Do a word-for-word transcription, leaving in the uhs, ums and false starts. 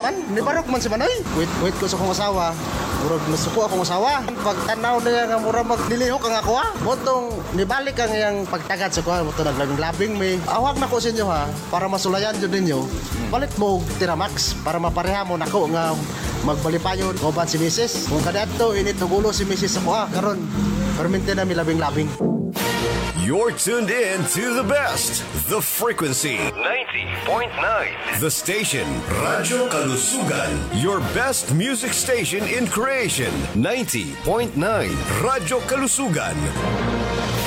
man, nibarok man si Manoy. Wait, wait ko sa akong asawa. Murag nasuko akong asawa. Pag tanaw niya nga murag maglilihok ang ako ha. Motong nibalik ang iyang pagtagad sa kuha. Motong naglabing-labing may. Awag na ko sa inyo ha, para masulayan dyan ninyo. Balit mo Tiramax para mapareha mo nako nga magbalipayon. Koban si Missus Kung kadadto, init nugulo si Missus sa kuha. Karon, permente na may labing-labing. You're tuned in to the best, The Frequency ninety point nine. The station, Radyo Kalusugan. Your best music station in creation, ninety point nine. Radyo Kalusugan.